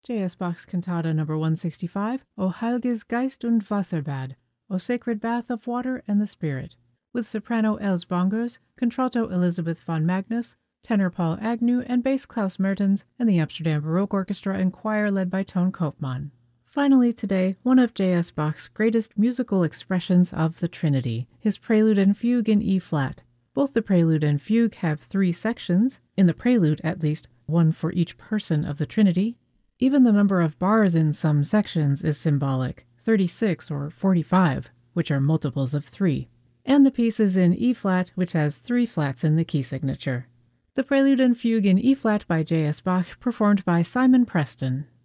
J.S. Bach's Cantata No. 165, O Heilges Geist und Wasserbad, O Sacred Bath of Water and the Spirit, with soprano Els Bongers, contralto Elizabeth von Magnus, tenor Paul Agnew, and bass Klaus Mertens, and the Amsterdam Baroque Orchestra and choir led by Toon Koopman. Finally today, one of J.S. Bach's greatest musical expressions of the Trinity, his Prelude and Fugue in E-flat. Both the Prelude and Fugue have 3 sections, in the Prelude at least, one for each person of the Trinity. Even the number of bars in some sections is symbolic, 36 or 45, which are multiples of 3. And the piece is in E-flat, which has 3 flats in the key signature. The Prelude and Fugue in E-flat by J.S. Bach, performed by Simon Preston.